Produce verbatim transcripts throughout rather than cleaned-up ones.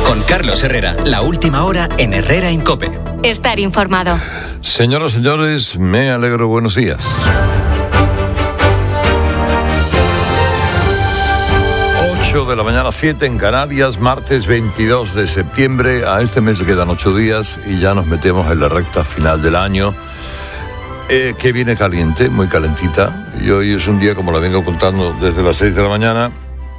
Con Carlos Herrera, la última hora en Herrera en COPE. Estar informado. Señoras y señores, me alegro, buenos días. ocho de la mañana, siete en Canarias, martes veintidós de septiembre. A este mes le quedan ocho días y ya nos metemos en la recta final del año, eh, que viene caliente, muy calentita. Y hoy es un día, como la vengo contando desde las seis de la mañana,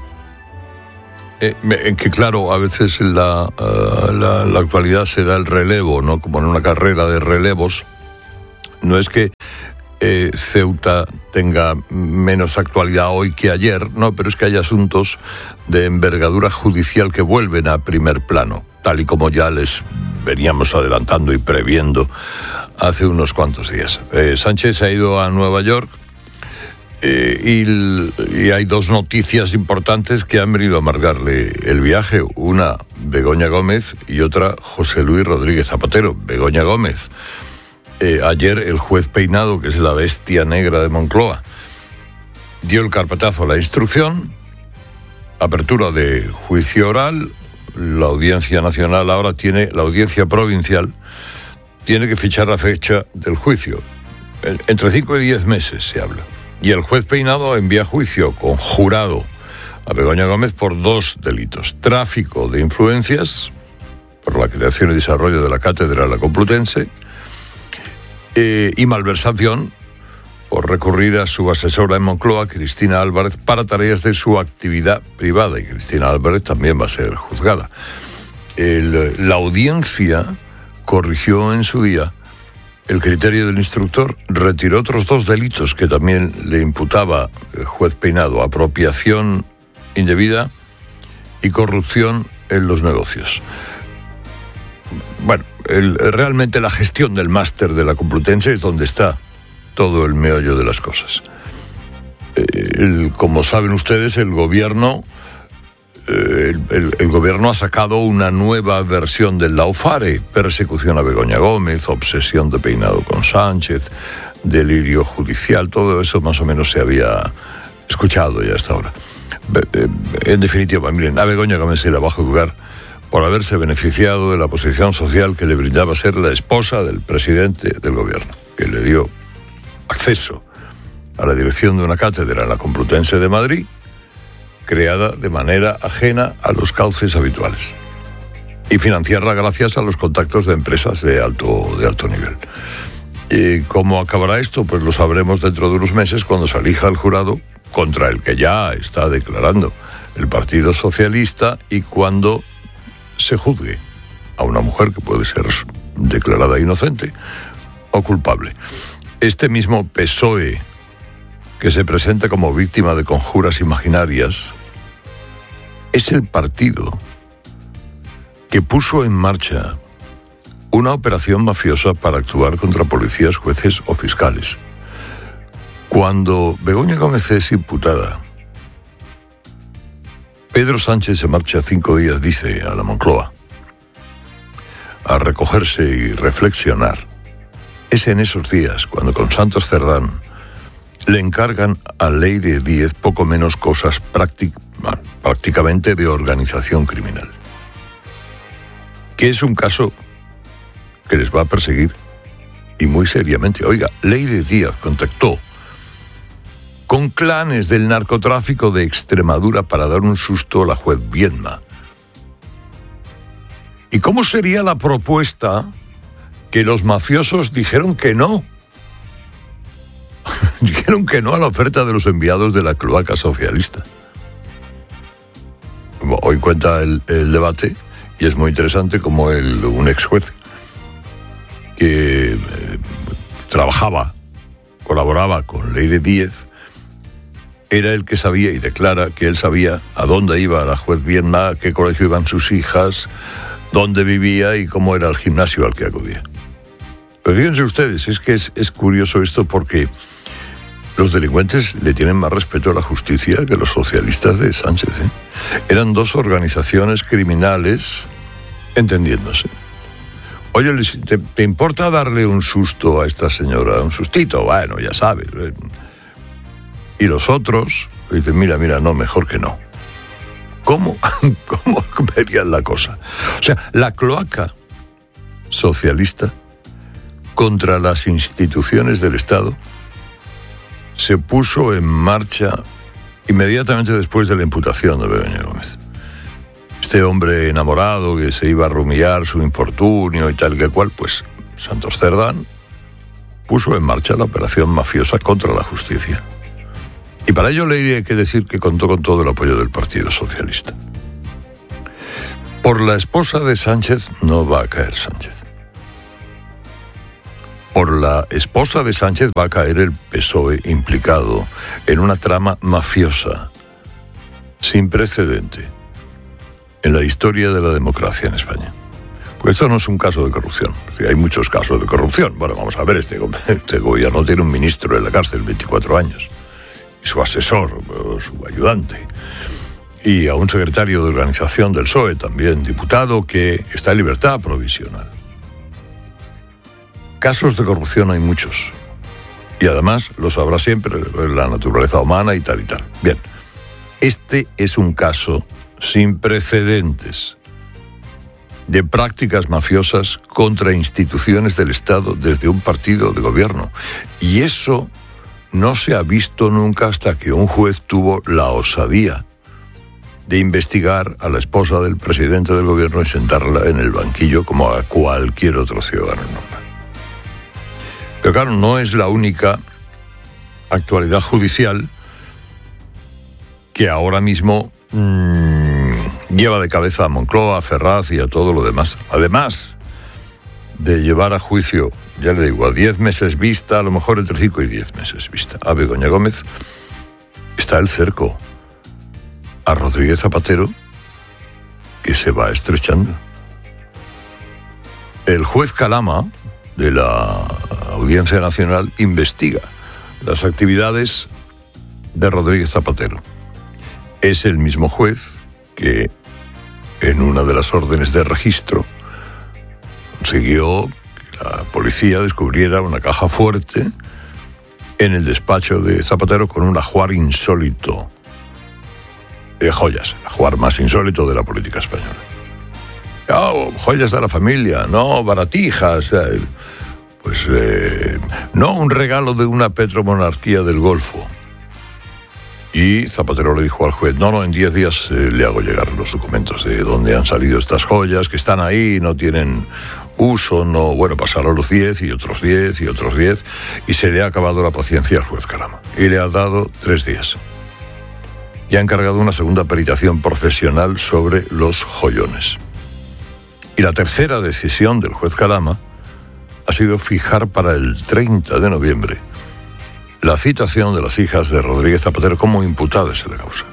eh, en que claro, a veces la, uh, la, la actualidad se da el relevo, ¿no? Como en una carrera de relevos. No es que Eh, Ceuta tenga menos actualidad hoy que ayer, no, pero es que hay asuntos de envergadura judicial que vuelven a primer plano, tal y como ya les veníamos adelantando y previendo hace unos cuantos días. Eh, Sánchez ha ido a Nueva York eh, y, y hay dos noticias importantes que han venido a amargarle el viaje. Una, Begoña Gómez, y otra, José Luis Rodríguez Zapatero. Begoña Gómez. Eh, ayer el juez Peinado, que es la bestia negra de Moncloa, dio el carpetazo a la instrucción, apertura de juicio oral. La Audiencia Nacional ahora tiene, la Audiencia Provincial tiene que fichar la fecha del juicio. Entre cinco y diez meses se habla. Y el juez Peinado envía a juicio con jurado a Begoña Gómez por dos delitos: tráfico de influencias, por la creación y desarrollo de la Cátedra La Complutense, Eh, y malversación por recurrir a su asesora en Moncloa, Cristina Álvarez, para tareas de su actividad privada, y Cristina Álvarez también va a ser juzgada. El, la audiencia corrigió en su día el criterio del instructor, retiró otros dos delitos que también le imputaba el juez Peinado: apropiación indebida y corrupción en los negocios. Bueno, el, realmente la gestión del máster de la Complutense es donde está todo el meollo de las cosas. El, como saben ustedes, el gobierno, el, el, el gobierno ha sacado una nueva versión del Laufare: persecución a Begoña Gómez, obsesión de Peinado con Sánchez, delirio judicial. Todo eso más o menos se había escuchado ya hasta ahora. En definitiva, miren, a Begoña Gómez se la va a juzgar por haberse beneficiado de la posición social que le brindaba ser la esposa del presidente del gobierno, que le dio acceso a la dirección de una cátedra en la Complutense de Madrid, creada de manera ajena a los cauces habituales, y financiarla gracias a los contactos de empresas de alto, de alto nivel. ¿Y cómo acabará esto? Pues lo sabremos dentro de unos meses, cuando se elija el jurado contra el que ya está declarando el Partido Socialista, y cuando se juzgue a una mujer que puede ser declarada inocente o culpable. Este mismo P S O E, que se presenta como víctima de conjuras imaginarias, es el partido que puso en marcha una operación mafiosa para actuar contra policías, jueces o fiscales. Cuando Begoña Gómez es imputada, Pedro Sánchez se marcha cinco días, dice, a la Moncloa, a recogerse y reflexionar. Es en esos días cuando con Santos Cerdán le encargan a Leire Díez poco menos cosas práctic- prácticamente de organización criminal, que es un caso que les va a perseguir, y muy seriamente. Oiga, Leire Díez contactó con clanes del narcotráfico de Extremadura para dar un susto a la juez Viedma. ¿Y cómo sería la propuesta que los mafiosos dijeron que no? Dijeron que no a la oferta de los enviados de la cloaca socialista. Hoy cuenta el, el debate, y es muy interesante como el, un ex juez que eh, trabajaba, colaboraba con Leire Díez, era el que sabía, y declara que él sabía a dónde iba la juez Viedma, a qué colegio iban sus hijas, dónde vivía y cómo era el gimnasio al que acudía. Pero fíjense ustedes, es que es, es curioso esto, porque los delincuentes le tienen más respeto a la justicia que los socialistas de Sánchez, ¿eh? Eran dos organizaciones criminales entendiéndose. Oye, ¿te, ¿te importa darle un susto a esta señora? Un sustito, bueno, ya sabes. ¿eh? Y los otros dicen, mira, mira, no, mejor que no. ¿Cómo? ¿Cómo? verían la cosa. O sea, la cloaca socialista contra las instituciones del Estado se puso en marcha inmediatamente después de la imputación de Begoña Gómez. Este hombre enamorado que se iba a rumiar su infortunio y tal que cual, pues Santos Cerdán puso en marcha la operación mafiosa contra la justicia. Y para ello le hay que decir que contó con todo el apoyo del Partido Socialista. Por la esposa de Sánchez no va a caer Sánchez. Por la esposa de Sánchez va a caer el P S O E implicado en una trama mafiosa sin precedente en la historia de la democracia en España. Porque esto no es un caso de corrupción. Hay muchos casos de corrupción. Bueno, vamos a ver, este, este gobierno tiene un ministro en la cárcel, veinticuatro años, y su asesor, su ayudante, y a un secretario de organización del P S O E, también diputado, que está en libertad provisional. Casos de corrupción hay muchos. Y además los habrá siempre, la naturaleza humana y tal y tal. Bien, este es un caso sin precedentes de prácticas mafiosas contra instituciones del Estado desde un partido de gobierno. Y eso no se ha visto nunca hasta que un juez tuvo la osadía de investigar a la esposa del presidente del gobierno y sentarla en el banquillo como a cualquier otro ciudadano normal. Pero claro, no es la única actualidad judicial que ahora mismo mmm, lleva de cabeza a Moncloa, a Ferraz y a todo lo demás. Además de llevar a juicio, ya le digo, a diez meses vista, a lo mejor entre cinco y diez meses vista, a Begoña Gómez, está el cerco a Rodríguez Zapatero, que se va estrechando. El juez Calama, de la Audiencia Nacional, investiga las actividades de Rodríguez Zapatero. Es el mismo juez que en una de las órdenes de registro consiguió que la policía descubriera una caja fuerte en el despacho de Zapatero con un ajuar insólito de joyas, el ajuar más insólito de la política española. Oh, joyas de la familia, no baratijas, eh, pues eh, no un regalo de una petromonarquía del Golfo. Y Zapatero le dijo al juez, no, no, en diez días eh, le hago llegar los documentos de dónde han salido estas joyas, que están ahí, no tienen uso, no, bueno, pasaron los diez y otros diez y otros diez, y se le ha acabado la paciencia al juez Calama. Y le ha dado tres días. Y ha encargado una segunda peritación profesional sobre los joyones. Y la tercera decisión del juez Calama ha sido fijar para el treinta de noviembre la citación de las hijas de Rodríguez Zapatero como imputadas en la causa.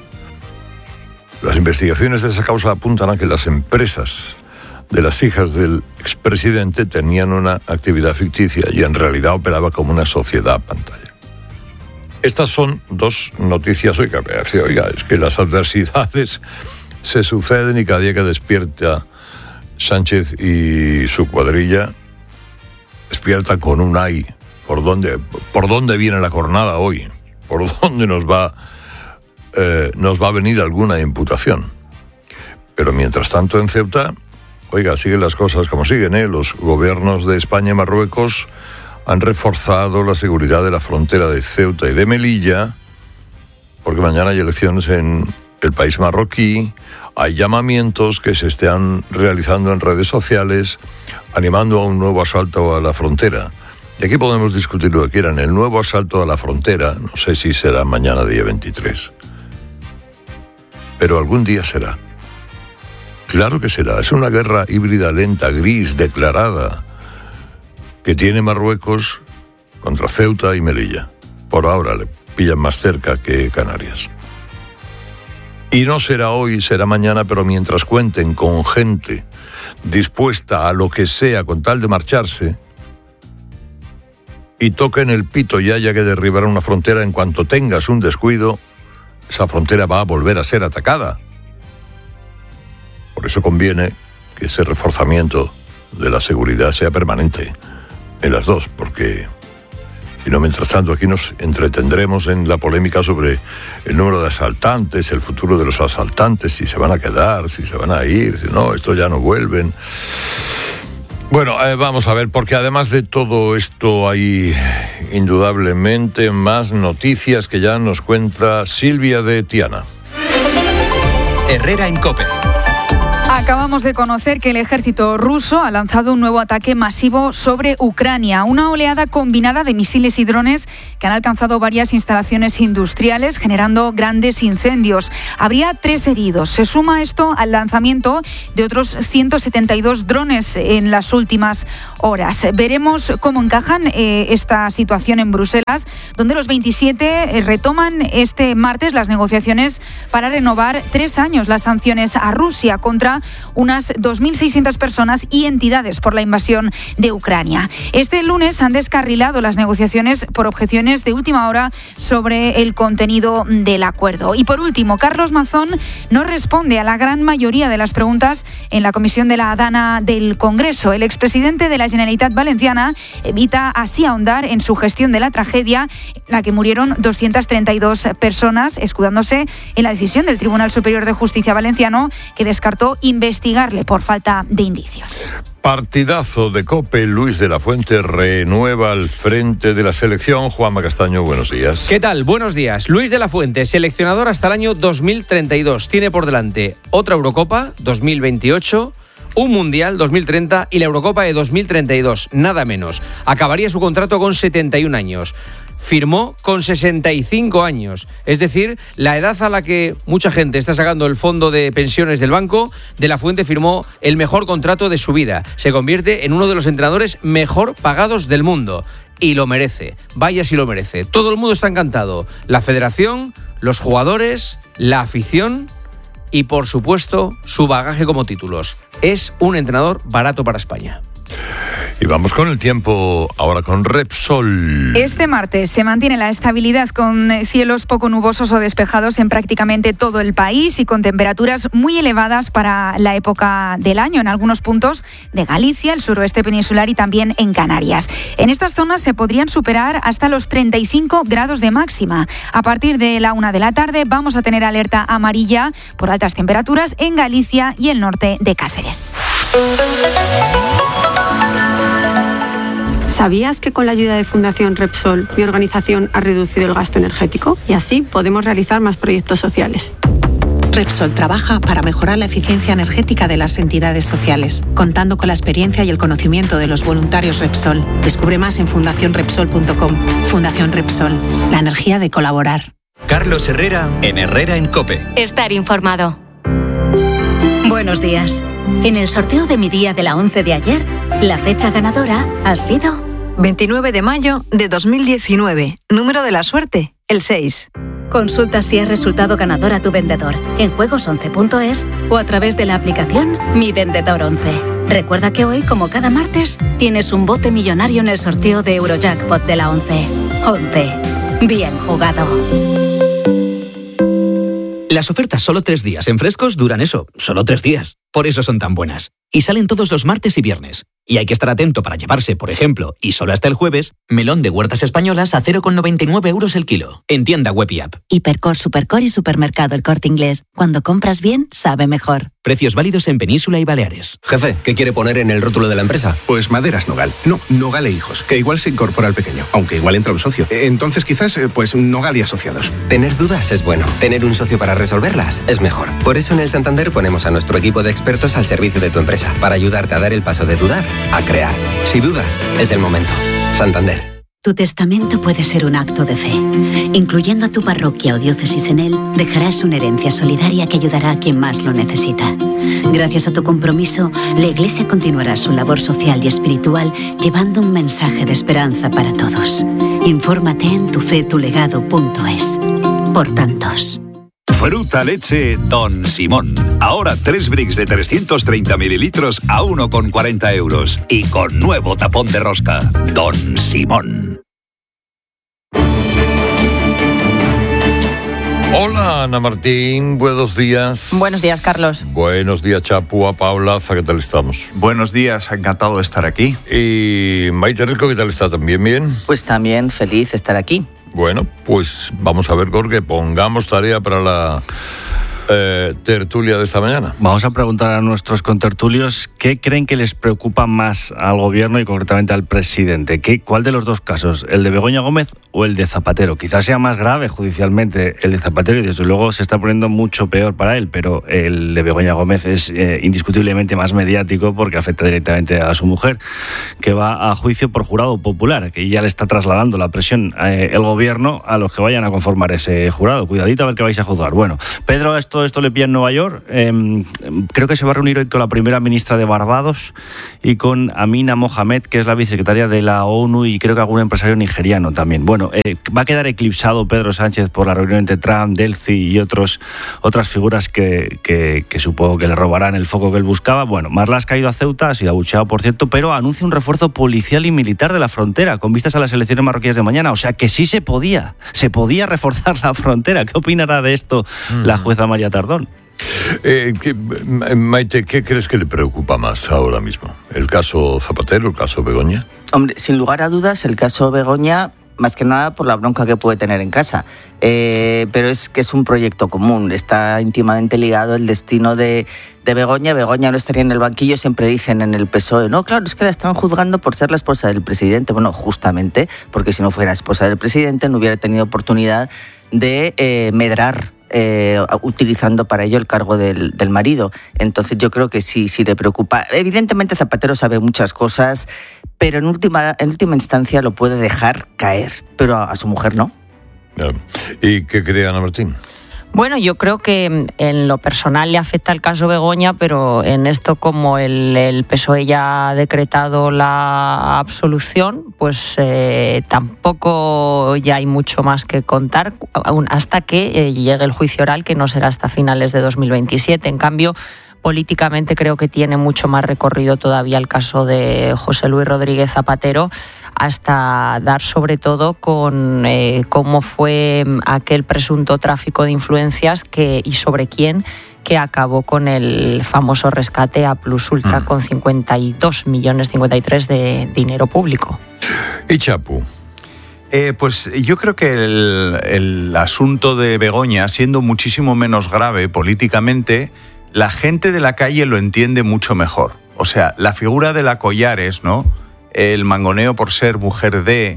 Las investigaciones de esa causa apuntan a que las empresas de las hijas del expresidente tenían una actividad ficticia y en realidad operaba como una sociedad pantalla. Estas son dos noticias. Oiga, oiga, es que las adversidades se suceden y cada día que despierta Sánchez y su cuadrilla despierta con un ay. ¿Por dónde, por dónde viene la jornada hoy? ¿Por dónde nos va, eh, nos va a venir alguna imputación? Pero mientras tanto en Ceuta, oiga, siguen las cosas como siguen, ¿eh? Los gobiernos de España y Marruecos han reforzado la seguridad de la frontera de Ceuta y de Melilla, porque mañana hay elecciones en el país marroquí. Hay llamamientos que se están realizando en redes sociales, animando a un nuevo asalto a la frontera. Y aquí podemos discutir lo que quieran. El nuevo asalto a la frontera, no sé si será mañana día veintitrés, pero algún día será. Claro que será. Es una guerra híbrida, lenta, gris, declarada, que tiene Marruecos contra Ceuta y Melilla. Por ahora le pillan más cerca que Canarias. Y no será hoy, será mañana, pero mientras cuenten con gente dispuesta a lo que sea con tal de marcharse, y toquen el pito y haya que derribar una frontera, en cuanto tengas un descuido, esa frontera va a volver a ser atacada. Por eso conviene que ese reforzamiento de la seguridad sea permanente en las dos, porque Si no, mientras tanto, aquí nos entretendremos en la polémica sobre el número de asaltantes, el futuro de los asaltantes, si se van a quedar, si se van a ir, si no, estos ya no vuelven. Bueno, eh, vamos a ver, porque además de todo esto hay indudablemente más noticias que ya nos cuenta Silvia de Tiana. Herrera en COPE. Acabamos de conocer que el ejército ruso ha lanzado un nuevo ataque masivo sobre Ucrania, una oleada combinada de misiles y drones que han alcanzado varias instalaciones industriales, generando grandes incendios. Habría tres heridos. Se suma esto al lanzamiento de otros ciento setenta y dos drones en las últimas horas. Veremos cómo encajan eh, esta situación en Bruselas, donde los veintisiete eh, retoman este martes las negociaciones para renovar tres años las sanciones a Rusia contra unas dos mil seiscientas personas y entidades por la invasión de Ucrania. Este lunes han descarrilado las negociaciones por objeciones de última hora sobre el contenido del acuerdo. Y por último, Carlos Mazón no responde a la gran mayoría de las preguntas en la comisión de la Dana del Congreso. El expresidente de la Generalitat Valenciana evita así ahondar en su gestión de la tragedia en la que murieron doscientas treinta y dos personas, escudándose en la decisión del Tribunal Superior de Justicia valenciano, que descartó investigarle por falta de indicios. Partidazo de COPE. Luis de la Fuente renueva al frente de la selección. Juanma Castaño, buenos días. ¿Qué tal? Buenos días. Luis de la Fuente, seleccionador hasta el año dos mil treinta y dos. Tiene por delante otra Eurocopa, dos mil veintiocho, un Mundial, dos mil treinta, y la Eurocopa de dos mil treinta y dos, nada menos. Acabaría su contrato con setenta y un años. Firmó con sesenta y cinco años, es decir, la edad a la que mucha gente está sacando el fondo de pensiones del banco. De la Fuente firmó el mejor contrato de su vida. Se convierte en uno de los entrenadores mejor pagados del mundo. Y lo merece, vaya si lo merece. Todo el mundo está encantado. La federación, los jugadores, la afición y, por supuesto, su bagaje como títulos. Es un entrenador barato para España. Y vamos con el tiempo ahora con Repsol. Este martes se mantiene la estabilidad con cielos poco nubosos o despejados en prácticamente todo el país y con temperaturas muy elevadas para la época del año en algunos puntos de Galicia, el suroeste peninsular y también en Canarias. En estas zonas se podrían superar hasta los treinta y cinco grados de máxima. A partir de la una de la tarde vamos a tener alerta amarilla por altas temperaturas en Galicia y el norte de Cáceres. ¿Sabías que con la ayuda de Fundación Repsol, mi organización ha reducido el gasto energético? Y así podemos realizar más proyectos sociales. Repsol trabaja para mejorar la eficiencia energética de las entidades sociales, contando con la experiencia y el conocimiento de los voluntarios Repsol. Descubre más en fundación repsol punto com. Fundación Repsol, la energía de colaborar. Carlos Herrera en Herrera en COPE. Estar informado. Buenos días. En el sorteo de mi día de la once de ayer, la fecha ganadora ha sido veintinueve de mayo de dos mil diecinueve. Número de la suerte, el seis. Consulta si has resultado ganador a tu vendedor en juegos once punto es o a través de la aplicación Mi Vendedor once. Recuerda que hoy, como cada martes, tienes un bote millonario en el sorteo de Eurojackpot de la once. once. Bien jugado. Las ofertas solo tres días en Frescos duran eso, solo tres días. Por eso son tan buenas. Y salen todos los martes y viernes. Y hay que estar atento para llevarse, por ejemplo, y solo hasta el jueves, melón de Huertas Españolas a cero coma noventa y nueve euros el kilo. En tienda web y app. Hipercor, Supercor y Supermercado El Corte Inglés. Cuando compras bien, sabe mejor. Precios válidos en Península y Baleares. Jefe, ¿qué quiere poner en el rótulo de la empresa? Pues Maderas Nogal. No, Nogal e Hijos, que igual se incorpora al pequeño, aunque igual entra un socio. Entonces quizás, pues Nogal y Asociados. Tener dudas es bueno. Tener un socio para resolverlas es mejor. Por eso en el Santander ponemos a nuestro equipo de expertos al servicio de tu empresa, para ayudarte a dar el paso de dudar a crear. Si dudas, es el momento. Santander. Tu testamento puede ser un acto de fe. Incluyendo a tu parroquia o diócesis en él, dejarás una herencia solidaria que ayudará a quien más lo necesita. Gracias a tu compromiso, la Iglesia continuará su labor social y espiritual llevando un mensaje de esperanza para todos. Infórmate en tufetulegado punto es. Por tantos. Fruta leche Don Simón. Ahora tres bricks de trescientos treinta mililitros a uno con cuarenta euros. Y con nuevo tapón de rosca. Don Simón. Hola, Ana Martín, buenos días. Buenos días, Carlos. Buenos días, Chapu, a Paulaza, ¿qué tal estamos? Buenos días, encantado de estar aquí. Y Maite Rico, ¿qué tal está? ¿También bien? Pues también feliz de estar aquí. Bueno, pues vamos a ver, Jorge, pongamos tarea para la eh, tertulia de esta mañana. Vamos a preguntar a nuestros contertulios qué creen que les preocupa más al gobierno y concretamente al presidente. ¿Qué, ¿Cuál de los dos casos? ¿El de Begoña Gómez o el de Zapatero? Quizás sea más grave judicialmente el de Zapatero y desde luego se está poniendo mucho peor para él, pero el de Begoña Gómez es eh, indiscutiblemente más mediático porque afecta directamente a su mujer, que va a juicio por jurado popular, que ya le está trasladando la presión eh, el gobierno a los que vayan a conformar ese jurado. Cuidadito a ver qué vais a juzgar. Bueno, Pedro, esto, esto le pilla en Nueva York. Eh, creo que se va a reunir hoy con la primera ministra de Barbados y con Amina Mohamed, que es la vicesecretaria de la ONU, y creo que algún empresario nigeriano también. Bueno, eh, va a quedar eclipsado Pedro Sánchez por la reunión entre Trump, Delcy y otros, otras figuras que, que, que supongo que le robarán el foco que él buscaba. Bueno, Marlaska ha ido a Ceuta, ha sido abucheado, por cierto, pero anuncia un refuerzo policial y militar de la frontera con vistas a las elecciones marroquíes de mañana. O sea que sí se podía, se podía reforzar la frontera. ¿Qué opinará de esto mm. la jueza María Tardón? Eh, ¿qué, Maite, ¿qué crees que le preocupa más ahora mismo? ¿El caso Zapatero, el caso Begoña? Hombre, sin lugar a dudas, el caso Begoña, más que nada por la bronca que puede tener en casa. Eh, pero es que es un proyecto común, está íntimamente ligado el destino de, de Begoña. Begoña no estaría en el banquillo, siempre dicen en el P S O E, no, claro, es que la están juzgando por ser la esposa del presidente. Bueno, justamente, porque si no fuera esposa del presidente no hubiera tenido oportunidad de eh, medrar Eh, utilizando para ello el cargo del, del marido. Entonces yo creo que sí, sí le preocupa. Evidentemente Zapatero sabe muchas cosas, pero en última, en última instancia lo puede dejar caer, pero a, a su mujer no. ¿Y qué cree Ana Martín? Bueno, yo creo que en lo personal le afecta el caso Begoña, pero en esto, como el, el P S O E ya ha decretado la absolución, pues eh, tampoco ya hay mucho más que contar aún hasta que eh, llegue el juicio oral, que no será hasta finales de dos mil veintisiete. En cambio, políticamente creo que tiene mucho más recorrido todavía el caso de José Luis Rodríguez Zapatero, hasta dar sobre todo con eh, cómo fue aquel presunto tráfico de influencias que, y sobre quién, que acabó con el famoso rescate a Plus Ultra, mm. con cincuenta y dos millones, cincuenta y tres de dinero público. ¿Y Chapu? Eh, pues yo creo que el, el asunto de Begoña, siendo muchísimo menos grave políticamente, la gente de la calle lo entiende mucho mejor. O sea, la figura de la Collares, ¿no? El mangoneo por ser mujer de...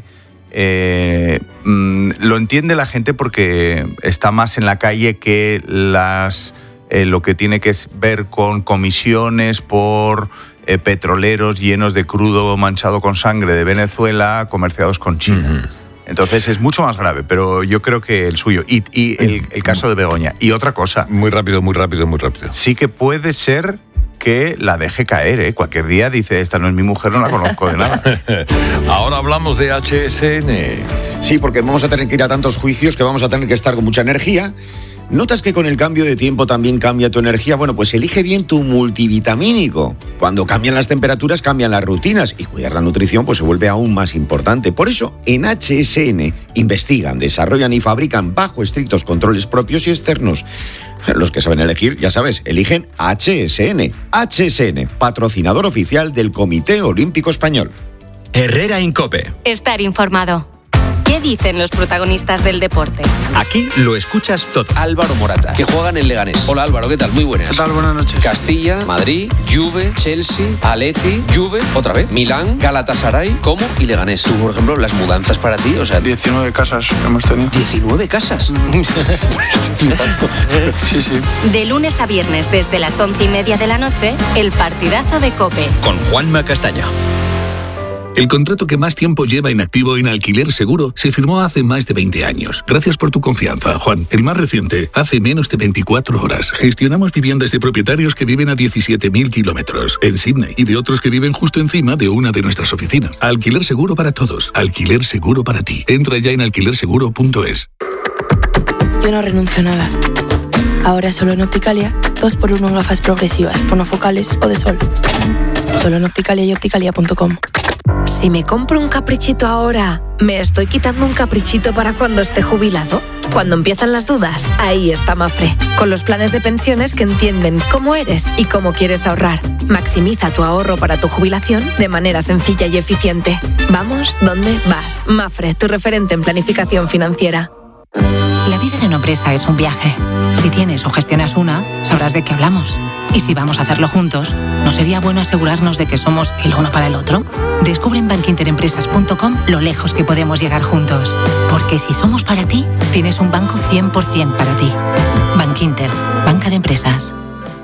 Eh, mmm, lo entiende la gente porque está más en la calle que las eh, lo que tiene que ver con comisiones por eh, petroleros llenos de crudo manchado con sangre de Venezuela comerciados con China. Uh-huh. Entonces es mucho más grave, pero yo creo que el suyo y, y el, el caso de Begoña. Y otra cosa. Muy rápido, muy rápido, muy rápido. Sí que puede ser que la deje caer, ¿eh? Cualquier día dice, esta no es mi mujer, no la conozco de nada. Ahora hablamos de H S N. Sí, porque vamos a tener que ir a tantos juicios que vamos a tener que estar con mucha energía. ¿Notas que con el cambio de tiempo también cambia tu energía? Bueno, pues elige bien tu multivitamínico. Cuando cambian las temperaturas, cambian las rutinas y cuidar la nutrición pues se vuelve aún más importante. Por eso, en H S N investigan, desarrollan y fabrican bajo estrictos controles propios y externos. Los que saben elegir, ya sabes, eligen H S N. H S N, patrocinador oficial del Comité Olímpico Español. Herrera Incope. Estar informado. ¿Qué dicen los protagonistas del deporte? Aquí lo escuchas todo. Álvaro Morata, que juegan en Leganés. Hola Álvaro, ¿qué tal? Muy buenas. ¿Qué tal? Buenas noches. Castilla, Madrid, Juve, Chelsea, Atleti, Juve, otra vez, Milán, Galatasaray, Como y Leganés. Tú, por ejemplo, las mudanzas para ti, o sea... diecinueve casas hemos tenido. ¿diecinueve casas? Sí, sí. De lunes a viernes, desde las once y media de la noche, el partidazo de COPE. Con Juanma Castaño. El contrato que más tiempo lleva inactivo en Alquiler Seguro se firmó hace más de veinte años. Gracias por tu confianza, Juan. El más reciente, hace menos de veinticuatro horas. Gestionamos viviendas de propietarios que viven a diecisiete mil kilómetros en Sydney y de otros que viven justo encima de una de nuestras oficinas. Alquiler Seguro para todos. Alquiler Seguro para ti. Entra ya en alquiler seguro punto es. Yo no renuncio a nada. Ahora solo en Opticalia, dos por uno en gafas progresivas, monofocales o de sol. Solo en Opticalia y opticalia punto com. Si me compro un caprichito ahora, ¿me estoy quitando un caprichito para cuando esté jubilado? Cuando empiezan las dudas, ahí está Mafre, con los planes de pensiones que entienden cómo eres y cómo quieres ahorrar. Maximiza tu ahorro para tu jubilación de manera sencilla y eficiente. Vamos donde vas. Mafre, tu referente en planificación financiera. La vida de una empresa es un viaje. Si tienes o gestionas una, sabrás de qué hablamos. Y si vamos a hacerlo juntos, ¿no sería bueno asegurarnos de que somos el uno para el otro? Descubre en bankinterempresas punto com lo lejos que podemos llegar juntos. Porque si somos para ti, tienes un banco cien por ciento para ti. Bankinter, banca de empresas.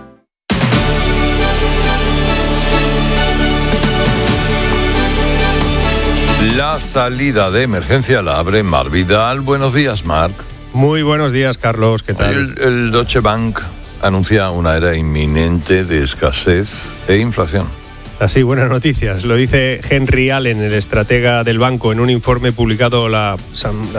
La salida de emergencia la abre Marc Vidal. Buenos días, Marc. Muy buenos días, Carlos. ¿Qué tal? El, el Deutsche Bank anuncia una era inminente de escasez e inflación. Así, buenas noticias. Lo dice Henry Allen, el estratega del banco, en un informe publicado la